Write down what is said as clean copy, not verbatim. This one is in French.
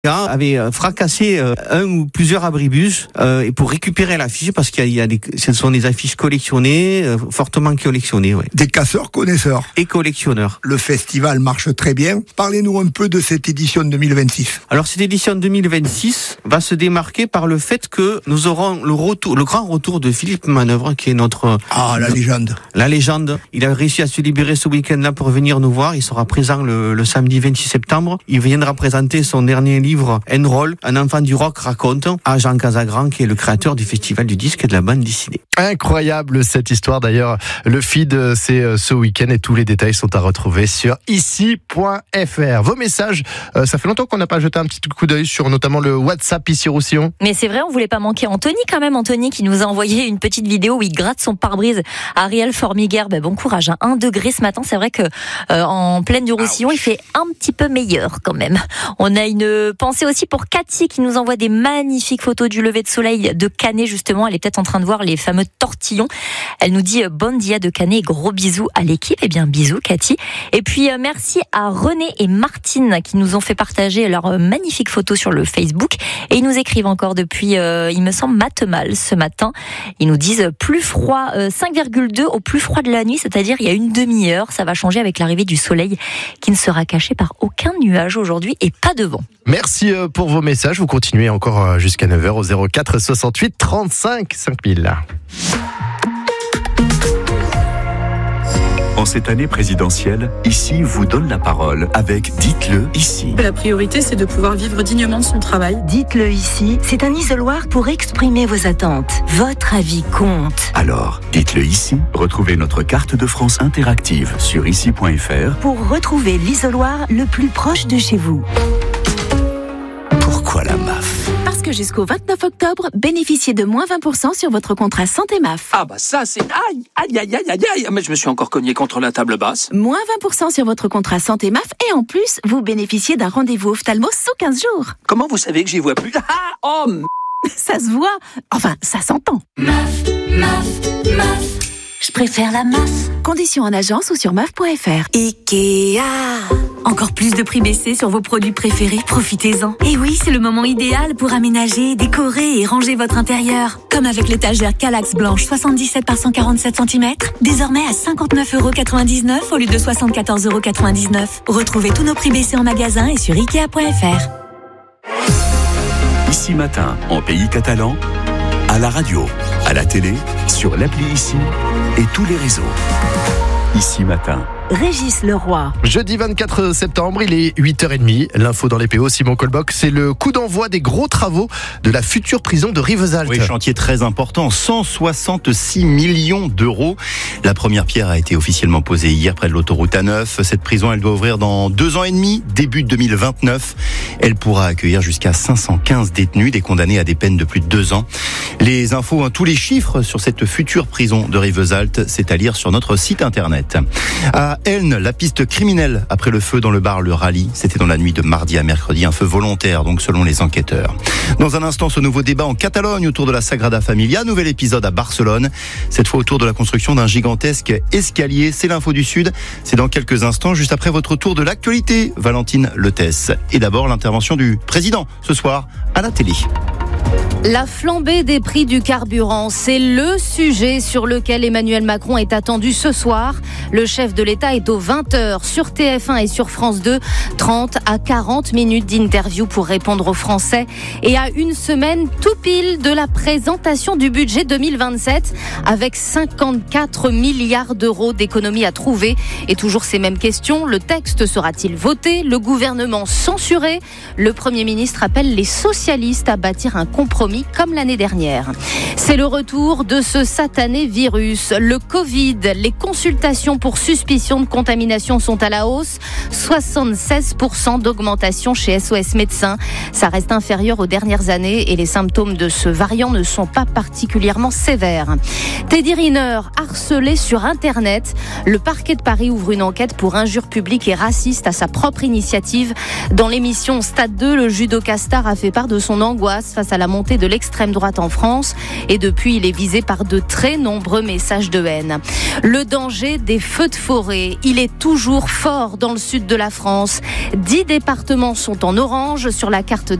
gars avait fracassé un ou plusieurs abribus et pour récupérer l'affiche parce ce sont des affiches collectionnées, fortement collectionnées. Ouais. Des casseurs connaisseurs. Et collectionneurs. Le festival marche très bien. Parlez-nous un peu de cette édition 2026. Alors cette édition 2026 va se démarquer par le fait que nous aurons le grand retour de Philippe Manœuvre qui est la légende. La légende. Il a réussi à se libérer ce week-end-là pour venir nous voir. Il sera présent le samedi 26 septembre. Il viendra présenter son dernier livre Enroll, un enfant du rock raconte, à Jean Casagran qui est le créateur du festival du disque et de la bande dessinée. Incroyable cette histoire d'ailleurs. Le feed c'est ce week-end et tous les détails sont à retrouver sur ici.fr. Vos messages, ça fait longtemps qu'on n'a pas jeté un petit coup d'œil sur notamment le WhatsApp ici Roussillon. Mais c'est vrai, on voulait pas manquer Anthony quand même. Anthony qui nous a envoyé une petite vidéo où il gratte son pare-brise. Ariel Formiguer, bon courage, 1 degré ce matin. C'est vrai que en plaine du Roussillon, il fait un petit peu meilleur quand même. On a une pensée aussi pour Cathy qui nous envoie des magnifiques photos du lever de soleil de Canet justement. Elle est peut-être en train de voir les fameux tortillons. Elle nous dit bon dia de Canet et gros bisous à l'équipe. Eh bien bisous Cathy. Et puis merci à René et Martine qui nous ont fait partager leurs magnifiques photos sur le Facebook. Et ils nous écrivent encore depuis, il me semble, Matemal ce matin. Ils nous disent plus froid, 5,2 au plus froid de la nuit, c'est-à-dire il y a une demi-heure. Ça va changer avec l'arrivée du soleil qui ne sera caché par aucun nuage aujourd'hui et pas de vent. Merci pour vos messages. Vous continuez encore jusqu'à 9h au 04 68 35 5000. En cette année présidentielle, Ici vous donne la parole avec Dites-le ici. La priorité, c'est de pouvoir vivre dignement de son travail. Dites-le ici, c'est un isoloir pour exprimer vos attentes. Votre avis compte. Alors, dites-le ici. Retrouvez notre carte de France interactive sur ici.fr pour retrouver l'isoloir le plus proche de chez vous. Pourquoi la MAF ? Parce que jusqu'au 29 octobre, bénéficiez de moins 20% sur votre contrat santé MAF. Ah bah ça c'est... Aïe, mais je me suis encore cogné contre la table basse. Moins 20% sur votre contrat santé MAF et en plus, vous bénéficiez d'un rendez-vous ophtalmo sous 15 jours. Comment vous savez que j'y vois plus ? Ça se voit, enfin ça s'entend. MAF. Je préfère la MAF. Conditions en agence ou sur MAF.fr. Ikea. Encore plus de prix baissés sur vos produits préférés, profitez-en. Et oui, c'est le moment idéal pour aménager, décorer et ranger votre intérieur. Comme avec l'étagère Kallax blanche 77 par 147 cm, désormais à 59,99€ au lieu de 74,99€. Retrouvez tous nos prix baissés en magasin et sur Ikea.fr. Ici matin, en pays catalan, à la radio, à la télé, sur l'appli Ici et tous les réseaux. Ici matin. Régis Leroy. Jeudi 24 septembre, il est 8h30. L'info dans les PO, Simon Colboc, c'est le coup d'envoi des gros travaux de la future prison de Rivesaltes. Oui, chantier très important, 166 millions d'euros. La première pierre a été officiellement posée hier près de l'autoroute A9. Cette prison, elle doit ouvrir dans 2 ans et demi, début 2029. Elle pourra accueillir jusqu'à 515 détenus, des condamnés à des peines de plus de 2 ans. Les infos, tous les chiffres sur cette future prison de Rivesaltes, c'est à lire sur notre site internet. À Elne, la piste criminelle après le feu dans le bar Le Rallye. C'était dans la nuit de mardi à mercredi, un feu volontaire, donc selon les enquêteurs. Dans un instant, ce nouveau débat en Catalogne autour de la Sagrada Familia. Nouvel épisode à Barcelone. Cette fois autour de la construction d'un gigantesque escalier. C'est l'info du Sud. C'est dans quelques instants, juste après votre tour de l'actualité, Valentine Letès. Et d'abord, l'intervention du président ce soir à la télé. La flambée des prix du carburant, c'est le sujet sur lequel Emmanuel Macron est attendu ce soir. Le chef de l'État est aux 20h sur TF1 et sur France 2. 30 à 40 minutes d'interview pour répondre aux Français. Et à une semaine tout pile de la présentation du budget 2027 avec 54 milliards d'euros d'économies à trouver. Et toujours ces mêmes questions, le texte sera-t-il voté ? Le gouvernement censuré ? Le Premier ministre appelle les socialistes à bâtir un compromis comme l'année dernière. C'est le retour de ce satané virus, le Covid. Les consultations pour suspicion de contamination sont à la hausse. 76% d'augmentation chez SOS Médecins. Ça reste inférieur aux dernières années et les symptômes de ce variant ne sont pas particulièrement sévères. Teddy Riner, harcelé sur Internet. Le parquet de Paris ouvre une enquête pour injures publiques et racistes à sa propre initiative. Dans l'émission Stade 2, le judoka star a fait part de son angoisse face à la montée de l'extrême droite en France et depuis il est visé par de très nombreux messages de haine. Le danger des feux de forêt, il est toujours fort dans le sud de la France. 10 départements sont en orange sur la carte